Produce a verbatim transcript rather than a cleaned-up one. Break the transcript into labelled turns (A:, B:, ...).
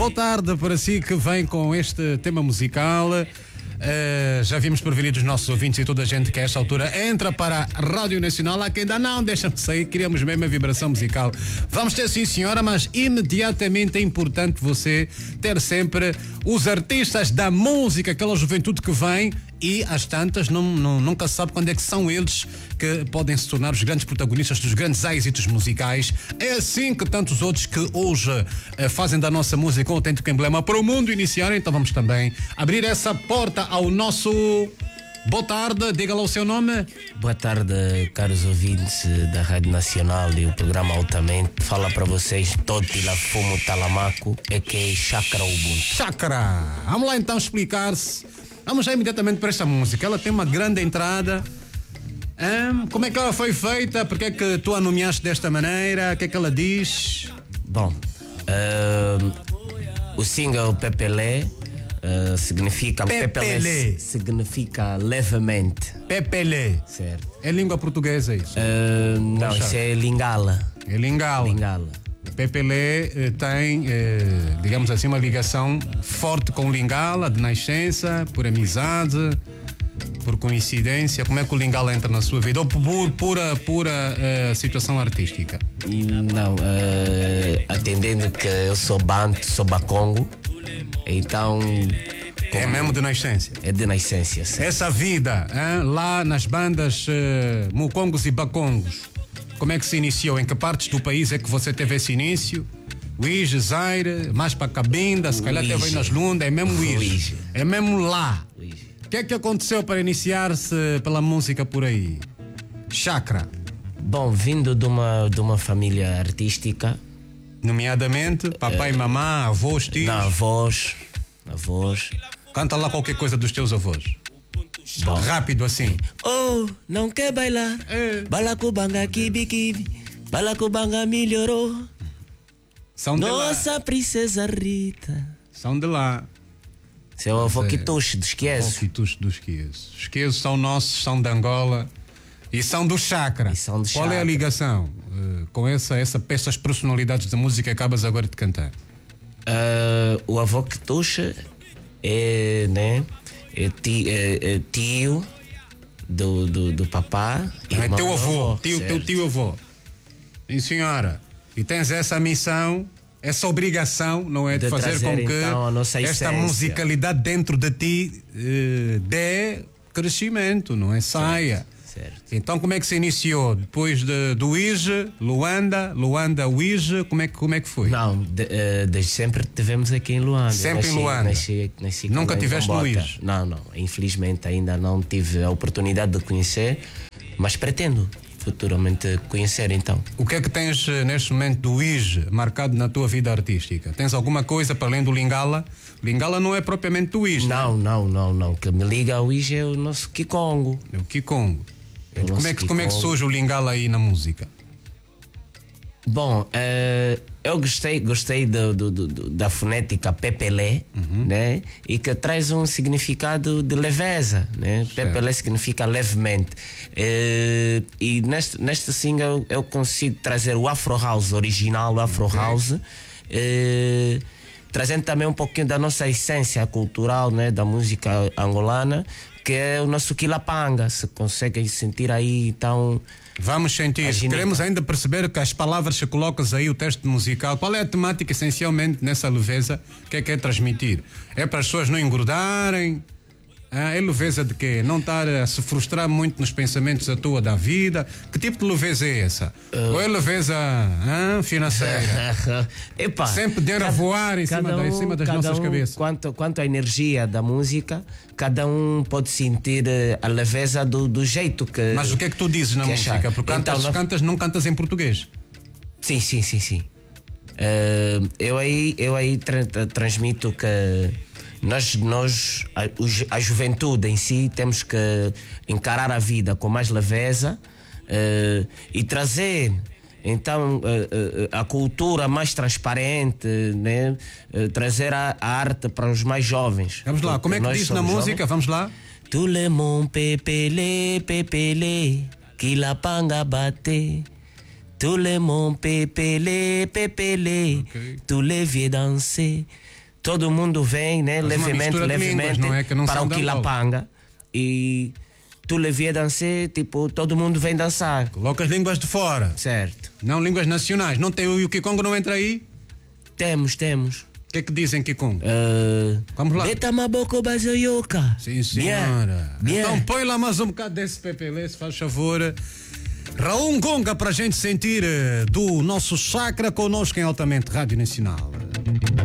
A: Boa tarde para si que vem com este tema musical. Uh, já vimos prevenidos os nossos ouvintes e toda a gente que a esta altura entra para a Rádio Nacional. Há quem ainda não deixa-me sair, queríamos mesmo a vibração musical. Vamos ter sim, senhora, mas imediatamente é importante você ter sempre os artistas da música, aquela juventude que vem e às tantas não, não, nunca se sabe quando é que são eles que podem se tornar os grandes protagonistas dos grandes êxitos musicais. É assim que tantos outros que hoje uh, fazem da nossa música um autêntico emblema para o mundo iniciar. Então vamos também abrir essa porta ao nosso... Boa tarde, diga lá o seu nome.
B: Boa tarde, caros ouvintes da Rádio Nacional e o programa Altamente. Fala para vocês Toti Lafumo Talamaco, é que é Chakra Ubuntu.
A: Chakra! Vamos lá então explicar-se. Vamos já imediatamente para esta música. Ela tem uma grande entrada. Hum, como é que ela foi feita? Porque é que tu a nomeaste desta maneira? O que é que ela diz?
B: Bom, uh, o single Pepele uh, significa...
A: Pepele.
B: Significa levemente.
A: Pepele.
B: Certo.
A: É língua portuguesa isso?
B: Uh, não,
A: Poxa.
B: Isso é Lingala.
A: É Lingala.
B: Lingala.
A: Pepele eh, tem, eh, digamos assim, uma ligação forte com Lingala, de nascença, por amizade, por coincidência. Como é que o Lingala entra na sua vida? Ou por pura, pura eh, situação artística?
B: E não, uh, atendendo que eu sou banto, sou bacongo, então...
A: É mesmo de nascença?
B: É de nascença, certo.
A: Essa vida, hein, lá nas bandas eh, Mukongos e Bakongos, como é que se iniciou? Em que partes do país é que você teve esse início? Uíge, Zaire, mais para Cabinda, se calhar até veio nas Lundas, é mesmo Uíge. É mesmo lá. O que é que aconteceu para iniciar-se pela música por aí? Chakra.
B: Bom, vindo de uma, de uma família artística.
A: Nomeadamente, papai, é, mamã, avós, tios?
B: Não, avós. Avós.
A: Canta lá qualquer coisa dos teus avós. Bom. Rápido assim.
B: Oh, não quer bailar? É. Balacubanga kibi kibi. Balacubanga melhorou.
A: São de
B: Nossa
A: lá.
B: Princesa Rita.
A: São de lá.
B: Seu avô Quituxe dos Quiesos.
A: Avô Quituxe dos Quiesos. Os Quiesos são nossos, são de Angola e são do Chakra.
B: E são do
A: Qual
B: Chakra.
A: é a ligação uh, com essa, essa, essas personalidades da música que acabas agora de cantar?
B: Uh, o avô Quituxe é, né? É tio, é, é tio do, do, do papá.
A: É teu avô, tio, teu tio avô. Sim, senhora. E tens essa missão, essa obrigação, não é? De, de fazer
B: trazer,
A: com que
B: então, a nossa
A: esta
B: essência.
A: musicalidade dentro de ti eh, dê crescimento, não é? Saia.
B: Certo.
A: Então como é que se iniciou? Depois de, do Uíge, Luanda, Luanda, Uíge, como é que, como é que foi?
B: Não, de, uh, desde sempre tivemos aqui em Luanda.
A: Sempre
B: nasci,
A: em Luanda?
B: Nasci, nasci
A: Nunca tiveste no Uíge?
B: Não, não. Infelizmente ainda não tive a oportunidade de conhecer, mas pretendo futuramente conhecer então.
A: O que é que tens neste momento do Uíge marcado na tua vida artística? Tens alguma coisa para além do Lingala? Lingala não é propriamente do Uíge.
B: Não, não, não, não. O que me liga ao Uíge é o nosso Kikongo.
A: É o Kikongo. Como é, que, como é que surge o Lingala aí na música?
B: Bom, uh, eu gostei, gostei do, do, do, da fonética Pepele, uhum. né? E que traz um significado de leveza, né? Pepele significa levemente. Uh, e neste, neste single eu consigo trazer o Afro House original, o Afro okay. House, uh, trazendo também um pouquinho da nossa essência cultural, né? Da música angolana, que é o nosso Quilapanga. Se conseguem sentir aí, então...
A: Vamos sentir. Queremos ainda perceber que as palavras que colocas aí, o texto musical, qual é a temática essencialmente nessa leveza que é que é transmitir? É para as pessoas não engordarem? É leveza de quê? Não estar a se frustrar muito nos pensamentos à toa da vida? Que tipo de leveza é essa? Uh... Ou é leveza ah, financeira?
B: Epa,
A: sempre dinheiro a voar em cima, um, da, em cima das nossas
B: um,
A: cabeças.
B: Quanto, quanto à energia da música, cada um pode sentir a leveza do, do jeito que...
A: Mas o que é que tu dizes na música? Achar. Porque cantas, então, cantas, não cantas em português?
B: Sim, sim, sim, sim. Uh, eu aí, eu aí tra transmito que... Nós, nós a, a juventude em si, temos que encarar a vida com mais leveza uh, e trazer, então, uh, uh, a cultura mais transparente, né? Uh, trazer a, a arte para os mais jovens.
A: Vamos lá, como é que diz na música? Jovens. Vamos lá.
B: Tout le monde pepele, pepele, que la panga bate. Tout le monde pepele, pepele,
A: Ok.
B: tu le viens danser. Todo mundo vem, né?
A: Mas uma
B: Levemente,
A: mistura de
B: levemente,
A: línguas, não é? Que não
B: para
A: são
B: o
A: de Angola.
B: Quilapanga. E tu le viens danser, tipo, todo mundo vem dançar.
A: Coloca as línguas de fora,
B: Certo.
A: não línguas nacionais. Não tem o Kikongo, não entra aí?
B: Temos, temos.
A: O que é que dizem, Kikongo?
B: Uh,
A: Vamos lá.
B: Beta maboko bazoyoka.
A: Sim, senhora.
B: Bien.
A: Então põe lá mais um bocado desse pepele, se faz favor. Raul Conga para a gente sentir eh, do nosso chakra connosco em Altamente Rádio Nacional.